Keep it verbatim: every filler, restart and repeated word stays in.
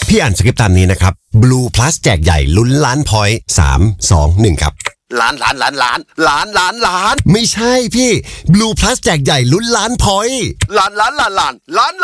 พี่อ่านสคริปต์ตามนี้นะครับ Blue Plus แจกใหญ่ลุ้นล้านพอยต์สาม สอง หนึ่งครับล้านล้านล้านล้านล้านล้านล้านไม่ใช่พี่ Blue Plus แจกใหญ่ลุ้นล้านพอยต์ล้านล้านล้านล้านล้าน